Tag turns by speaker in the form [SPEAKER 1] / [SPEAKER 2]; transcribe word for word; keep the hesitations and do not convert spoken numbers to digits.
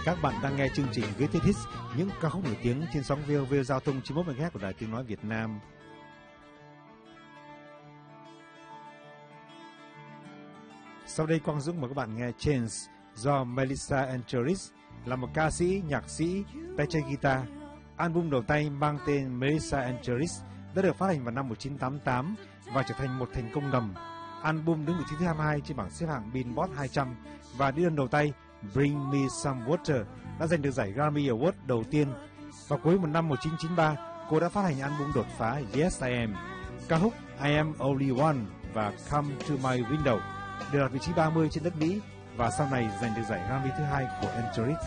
[SPEAKER 1] Các bạn đang nghe chương trình Greatest Hits, những ca khúc nổi tiếng trên sóng vê o vê Giao thông chín mươi mốt mê ga héc của Đài Tiếng nói Việt Nam. Sau đây Quang Dũng mời các bạn nghe Chains do Melissa Etheridge, là một ca sĩ, nhạc sĩ, tay chơi guitar. Album đầu tay mang tên Melissa Etheridge đã được phát hành vào năm một nghìn chín trăm tám mươi tám và trở thành một thành công ngầm. Album đứng vị trí thứ hai mươi hai trên bảng xếp hạng Billboard hai trăm và đi đơn đầu tay Bring Me Some Water đã giành được giải Grammy Award đầu tiên. Vào cuối một năm một nghìn chín trăm chín mươi ba, cô đã phát hành album đột phá Yes I Am, ca khúc I Am Only One và Come to My Window, được đặt vị trí ba mươi trên đất Mỹ và sau này giành được giải Grammy thứ hai của Etheridge.